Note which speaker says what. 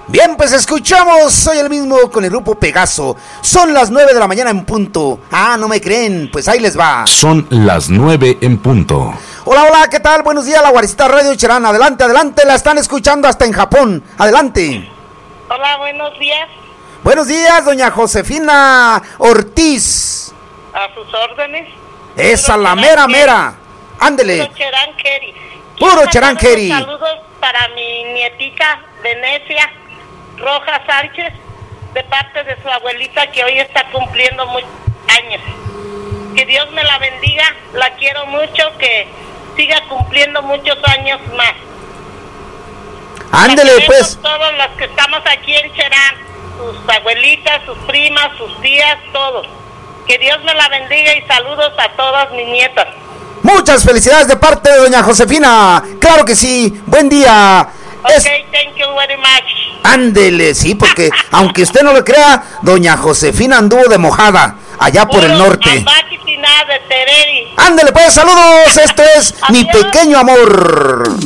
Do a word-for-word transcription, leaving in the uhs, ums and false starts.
Speaker 1: Bien, pues escuchamos, soy el mismo con el grupo Pegaso. Son las nueve de la mañana en punto. Ah, ¿no me creen? Pues ahí les va.
Speaker 2: Son las nueve en punto.
Speaker 1: Hola, hola, ¿qué tal? Buenos días, la Guaricita Radio Cherán. Adelante, adelante, la están escuchando hasta en Japón. Adelante.
Speaker 3: Hola, buenos días.
Speaker 1: Buenos días, doña Josefina Ortiz.
Speaker 3: A sus órdenes.
Speaker 1: Esa,
Speaker 3: Puro
Speaker 1: la
Speaker 3: Cherán
Speaker 1: mera,
Speaker 3: Kerry.
Speaker 1: mera. Ándele.
Speaker 3: Puro Cherán Kerry.
Speaker 1: Puro
Speaker 3: Quiero
Speaker 1: Cherán
Speaker 3: mandar
Speaker 1: Kerry.
Speaker 3: unos Saludos para mi nietica Venecia Rojas Sánchez, de parte de su abuelita que hoy está cumpliendo muchos años. Que Dios me la bendiga, la quiero mucho, que siga cumpliendo muchos años más.
Speaker 1: Ándele,
Speaker 3: Para que
Speaker 1: pues.
Speaker 3: vemos todos los que estamos aquí en Cherán, sus abuelitas, sus primas, sus tías, todos. Que Dios me la bendiga y saludos a todas mis nietas.
Speaker 1: Muchas felicidades de parte de doña Josefina. Claro que sí. Buen día.
Speaker 3: Ok,
Speaker 1: Es-
Speaker 3: thank you very much.
Speaker 1: Ándele, sí, porque aunque usted no lo crea, doña Josefina anduvo de mojada allá por el
Speaker 3: Puro
Speaker 1: norte.
Speaker 3: Ambaquitina de Tereri.
Speaker 1: Ándele, pues, saludos. Esto es Mi
Speaker 3: Adiós.
Speaker 1: Pequeño Amor.